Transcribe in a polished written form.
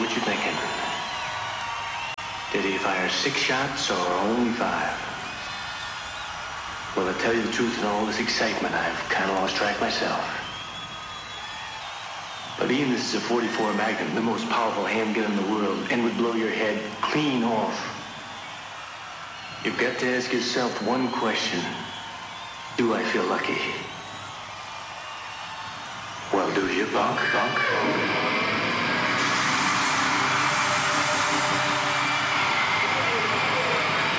what you're thinking. Did he fire 6 shots or only 5? Well, to tell you the truth, in all this excitement, I've kind of lost track myself. But Ian, this is a .44 Magnum, the most powerful handgun in the world, and would blow your head clean off. You've got to ask yourself one question. Do I feel lucky? Well, do you, punk?